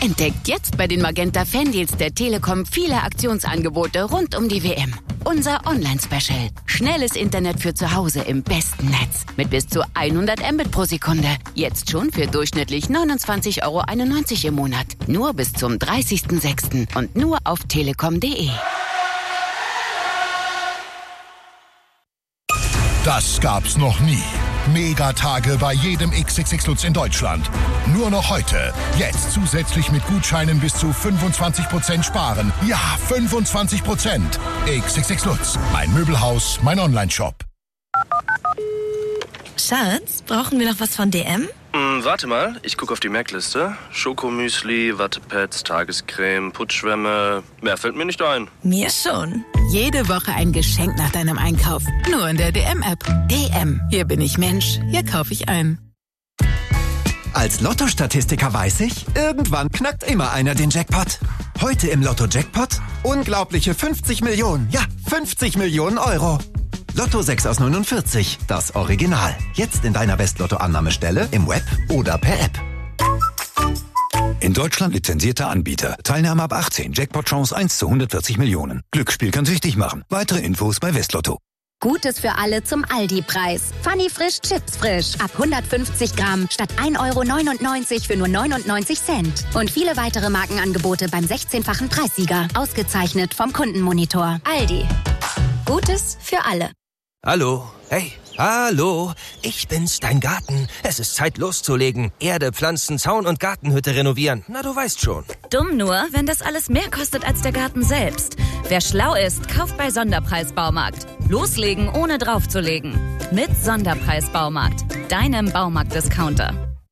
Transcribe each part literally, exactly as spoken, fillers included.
Entdeckt jetzt bei den Magenta Fandeals der Telekom viele Aktionsangebote rund um die W M. Unser Online-Special. Schnelles Internet für zu Hause im besten Netz. Mit bis zu hundert Mbit pro Sekunde. Jetzt schon für durchschnittlich neunundzwanzig Euro einundneunzig im Monat. Nur bis zum dreißigsten sechsten und nur auf telekom punkt de. Das gab's noch nie. Megatage bei jedem X X X Lutz in Deutschland. Nur noch heute. Jetzt zusätzlich mit Gutscheinen bis zu fünfundzwanzig Prozent sparen. Ja, fünfundzwanzig Prozent. X X X Lutz. Mein Möbelhaus, mein Onlineshop. Schatz, brauchen wir noch was von D M? Hm, warte mal, ich gucke auf die Merkliste. Schokomüsli, Wattepads, Tagescreme, Putzschwämme. Mehr fällt mir nicht ein. Mir schon. Jede Woche ein Geschenk nach deinem Einkauf. Nur in der D M-App. D M. Hier bin ich Mensch. Hier kaufe ich ein. Als Lotto-Statistiker weiß ich, irgendwann knackt immer einer den Jackpot. Heute im Lotto-Jackpot unglaubliche fünfzig Millionen. Ja, fünfzig Millionen Euro. Lotto sechs aus neunundvierzig, das Original. Jetzt in deiner West-Lotto-Annahmestelle, im Web oder per App. In Deutschland lizenzierter Anbieter. Teilnahme ab achtzehn. Jackpot-Chance eins zu hundertvierzig Millionen. Glücksspiel kann süchtig machen. Weitere Infos bei Westlotto. Gutes für alle zum Aldi-Preis. Funny Frisch Chips Frisch. Ab hundertfünfzig Gramm statt ein Euro neunundneunzig für nur neunundneunzig Cent. Und viele weitere Markenangebote beim sechzehnfachen Preissieger. Ausgezeichnet vom Kundenmonitor. Aldi. Gutes für alle. Hallo, hey, hallo, ich bin's, dein Garten. Es ist Zeit loszulegen. Erde, Pflanzen, Zaun und Gartenhütte renovieren. Na, du weißt schon. Dumm nur, wenn das alles mehr kostet als der Garten selbst. Wer schlau ist, kauft bei Sonderpreis Baumarkt. Loslegen, ohne draufzulegen. Mit Sonderpreis Baumarkt, deinem Baumarkt-Discounter.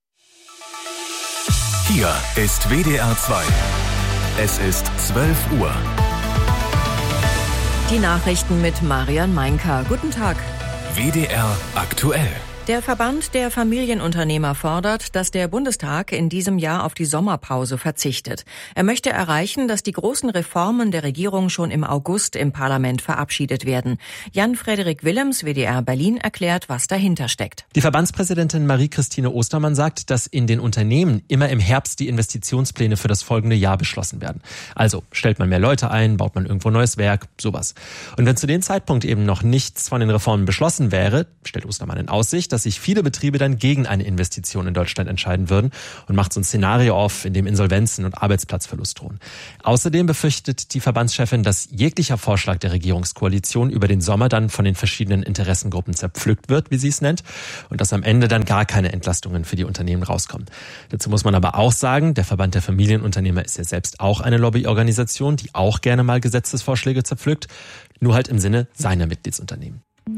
Hier ist W D R zwei. Es ist zwölf Uhr. Die Nachrichten mit Marian Meinka. Guten Tag. W D R aktuell. Der Verband der Familienunternehmer fordert, dass der Bundestag in diesem Jahr auf die Sommerpause verzichtet. Er möchte erreichen, dass die großen Reformen der Regierung schon im August im Parlament verabschiedet werden. Jan-Frederik Willems, W D R Berlin, erklärt, was dahinter steckt. Die Verbandspräsidentin Marie-Christine Ostermann sagt, dass in den Unternehmen immer im Herbst die Investitionspläne für das folgende Jahr beschlossen werden. Also stellt man mehr Leute ein, baut man irgendwo neues Werk, sowas. Und wenn zu dem Zeitpunkt eben noch nichts von den Reformen beschlossen wäre, stellt Ostermann in Aussicht, dass sich viele Betriebe dann gegen eine Investition in Deutschland entscheiden würden und macht so ein Szenario auf, in dem Insolvenzen und Arbeitsplatzverlust drohen. Außerdem befürchtet die Verbandschefin, dass jeglicher Vorschlag der Regierungskoalition über den Sommer dann von den verschiedenen Interessengruppen zerpflückt wird, wie sie es nennt, und dass am Ende dann gar keine Entlastungen für die Unternehmen rauskommen. Dazu muss man aber auch sagen, der Verband der Familienunternehmer ist ja selbst auch eine Lobbyorganisation, die auch gerne mal Gesetzesvorschläge zerpflückt, nur halt im Sinne seiner Mitgliedsunternehmen.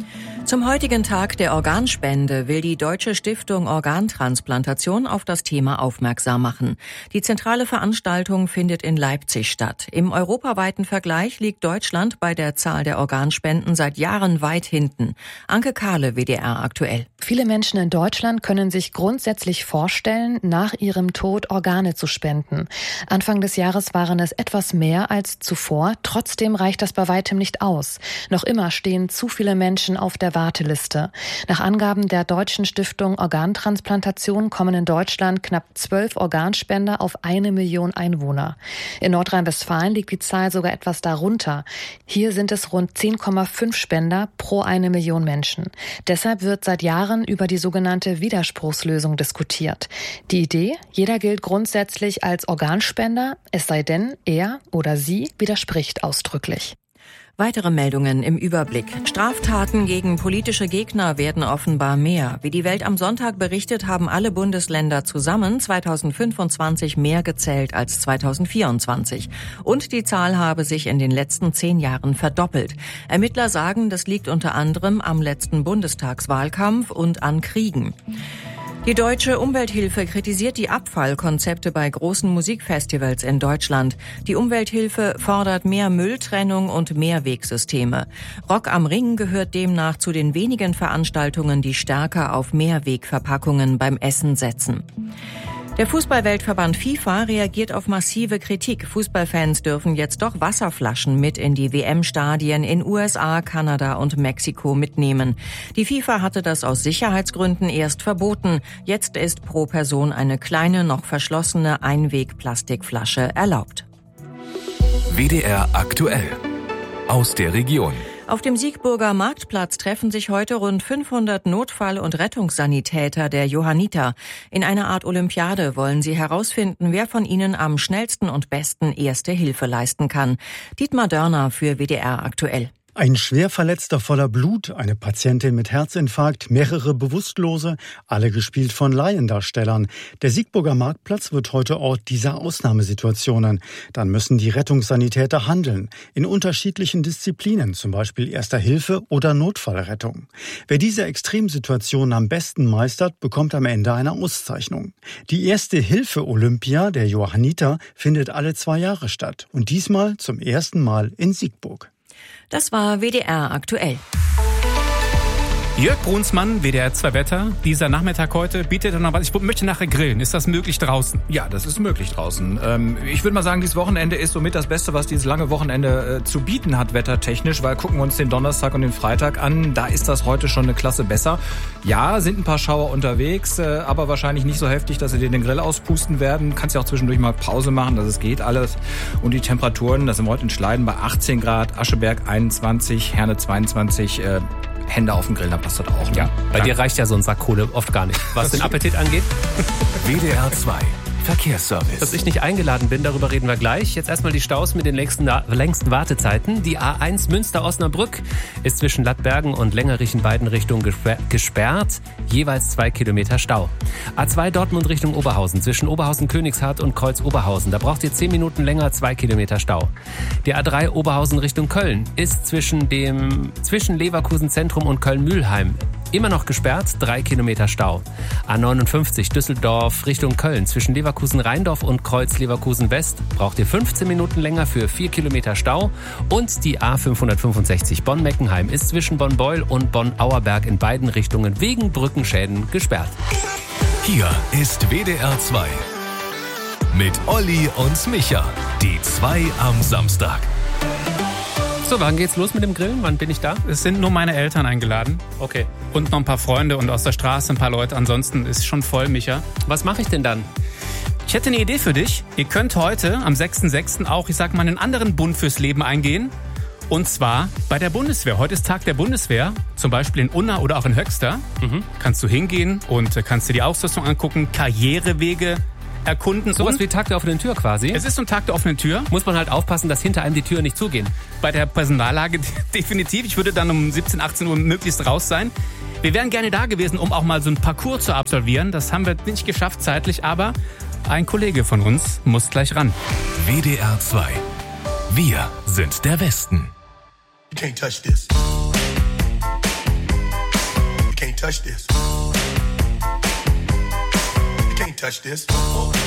Zum heutigen Tag der Organspende will die Deutsche Stiftung Organtransplantation auf das Thema aufmerksam machen. Die zentrale Veranstaltung findet in Leipzig statt. Im europaweiten Vergleich liegt Deutschland bei der Zahl der Organspenden seit Jahren weit hinten. Anke Kahle, W D R aktuell. Viele Menschen in Deutschland können sich grundsätzlich vorstellen, nach ihrem Tod Organe zu spenden. Anfang des Jahres waren es etwas mehr als zuvor. Trotzdem reicht das bei weitem nicht aus. Noch immer stehen zu viele Menschen auf der Warteliste. Nach Angaben der Deutschen Stiftung Organtransplantation kommen in Deutschland knapp zwölf Organspender auf eine Million Einwohner. In Nordrhein-Westfalen liegt die Zahl sogar etwas darunter. Hier sind es rund zehn Komma fünf Spender pro eine Million Menschen. Deshalb wird seit Jahren über die sogenannte Widerspruchslösung diskutiert. Die Idee, jeder gilt grundsätzlich als Organspender, es sei denn, er oder sie widerspricht ausdrücklich. Weitere Meldungen im Überblick. Straftaten gegen politische Gegner werden offenbar mehr. Wie die Welt am Sonntag berichtet, haben alle Bundesländer zusammen zweitausendfünfundzwanzig mehr gezählt als zweitausendvierundzwanzig. Und die Zahl habe sich in den letzten zehn Jahren verdoppelt. Ermittler sagen, das liegt unter anderem am letzten Bundestagswahlkampf und an Kriegen. Die Deutsche Umwelthilfe kritisiert die Abfallkonzepte bei großen Musikfestivals in Deutschland. Die Umwelthilfe fordert mehr Mülltrennung und Mehrwegsysteme. Rock am Ring gehört demnach zu den wenigen Veranstaltungen, die stärker auf Mehrwegverpackungen beim Essen setzen. Der Fußballweltverband FIFA reagiert auf massive Kritik. Fußballfans dürfen jetzt doch Wasserflaschen mit in die W M-Stadien in U S A, Kanada und Mexiko mitnehmen. Die FIFA hatte das aus Sicherheitsgründen erst verboten. Jetzt ist pro Person eine kleine, noch verschlossene Einweg-Plastikflasche erlaubt. W D R aktuell. Aus der Region. Auf dem Siegburger Marktplatz treffen sich heute rund fünfhundert Notfall- und Rettungssanitäter der Johanniter. In einer Art Olympiade wollen sie herausfinden, wer von ihnen am schnellsten und besten Erste Hilfe leisten kann. Dietmar Dörner für W D R aktuell. Ein Schwerverletzter voller Blut, eine Patientin mit Herzinfarkt, mehrere Bewusstlose, alle gespielt von Laiendarstellern. Der Siegburger Marktplatz wird heute Ort dieser Ausnahmesituationen. Dann müssen die Rettungssanitäter handeln, in unterschiedlichen Disziplinen, zum Beispiel Erster Hilfe oder Notfallrettung. Wer diese Extremsituation am besten meistert, bekommt am Ende eine Auszeichnung. Die Erste Hilfe Olympia der Johanniter findet alle zwei Jahre statt und diesmal zum ersten Mal in Siegburg. Das war W D R aktuell. Jörg Brunsmann, W D R zwei Wetter. Dieser Nachmittag heute bietet er noch was. Ich möchte nachher grillen. Ist das möglich draußen? Ja, das ist möglich draußen. Ähm, ich würde mal sagen, dieses Wochenende ist somit das Beste, was dieses lange Wochenende äh, zu bieten hat, wettertechnisch. Weil gucken wir uns den Donnerstag und den Freitag an, da ist das heute schon eine Klasse besser. Ja, sind ein paar Schauer unterwegs, äh, aber wahrscheinlich nicht so heftig, dass sie dir den Grill auspusten werden. Kannst ja auch zwischendurch mal Pause machen, dass es geht alles. Und die Temperaturen, das sind wir heute in Schleiden bei achtzehn Grad, Ascheberg einundzwanzig, Herne zweiundzwanzig, äh, Hände auf dem Grill, dann passt das auch. Ne? Ja, bei ja. dir reicht ja so ein Sack Kohle oft gar nicht. Was den Appetit angeht. W D R zwei Verkehrsservice. Dass ich nicht eingeladen bin, darüber reden wir gleich. Jetzt erstmal die Staus mit den längsten, längsten Wartezeiten. Die A eins Münster-Osnabrück ist zwischen Lattbergen und Längerich in beiden Richtungen gesperrt. Jeweils zwei Kilometer Stau. A zwei Dortmund Richtung Oberhausen zwischen Oberhausen-Königshardt und Kreuz-Oberhausen. Da braucht ihr zehn Minuten länger, zwei Kilometer Stau. Die A drei Oberhausen Richtung Köln ist zwischen dem zwischen Leverkusen Zentrum und Köln-Mühlheim immer noch gesperrt, drei Kilometer Stau. A neunundfünfzig Düsseldorf Richtung Köln zwischen Leverkusen-Rheindorf und Kreuz Leverkusen-West braucht ihr fünfzehn Minuten länger für vier Kilometer Stau. Und die A fünfhundertfünfundsechzig Bonn-Meckenheim ist zwischen Bonn-Beul und Bonn-Auerberg in beiden Richtungen wegen Brückenschäden gesperrt. Hier ist W D R zwei mit Olli und Micha, die zwei am Samstag. So, wann geht's los mit dem Grillen? Wann bin ich da? Es sind nur meine Eltern eingeladen. Okay. Und noch ein paar Freunde und aus der Straße ein paar Leute. Ansonsten ist es schon voll, Micha. Was mache ich denn dann? Ich hätte eine Idee für dich. Ihr könnt heute am sechsten sechsten auch, ich sag mal, einen anderen Bund fürs Leben eingehen. Und zwar bei der Bundeswehr. Heute ist Tag der Bundeswehr. Zum Beispiel in Unna oder auch in Höxter. Mhm. Kannst du hingehen und kannst dir die Ausrüstung angucken, Karrierewege erkunden. So was wie Tag der offenen Tür quasi? Es ist so ein Tag der offenen Tür. Muss man halt aufpassen, dass hinter einem die Türen nicht zugehen. Bei der Personallage definitiv. Ich würde dann um siebzehn, achtzehn Uhr möglichst raus sein. Wir wären gerne da gewesen, um auch mal so ein Parcours zu absolvieren. Das haben wir nicht geschafft zeitlich, aber ein Kollege von uns muss gleich ran. W D R zwei. Wir sind der Westen. You can't touch this. You can't touch this. You can't touch this.